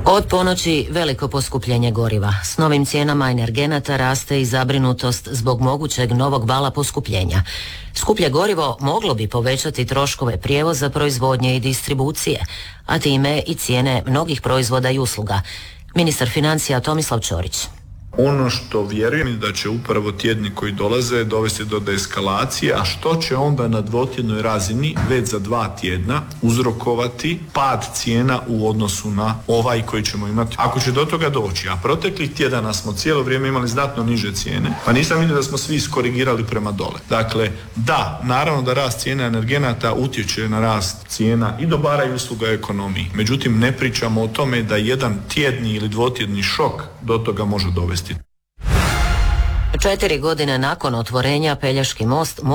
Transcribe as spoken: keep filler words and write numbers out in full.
Od ponoći veliko poskupljenje goriva. S novim cijenama energenata raste i zabrinutost zbog mogućeg novog vala poskupljenja. Skuplje gorivo moglo bi povećati troškove prijevoza, proizvodnje i distribucije, a time i cijene mnogih proizvoda i usluga. Ministar financija Tomislav Ćorić. Ono što vjerujem je da će upravo tjedni koji dolaze dovesti do deeskalacije, a što će onda na dvotjednoj razini već za dva tjedna uzrokovati pad cijena u odnosu na ovaj koji ćemo imati. Ako će do toga doći, a proteklih tjedana smo cijelo vrijeme imali znatno niže cijene, pa nisam vidio da smo svi iskorigirali prema dole. Dakle, da, naravno da rast cijena energenata utječe na rast cijena i dobara i usluga u ekonomiji. Međutim, ne pričamo o tome da jedan tjedni ili dvotjedni šok do toga može dovesti. Četiri godine nakon otvorenja Pelješki most